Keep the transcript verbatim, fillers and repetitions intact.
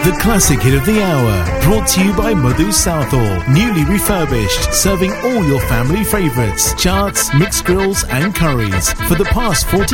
The classic hit of the hour, brought to you by Madhu Southall. Newly refurbished, serving all your family favourites, charts, mixed grills and curries. For the past forty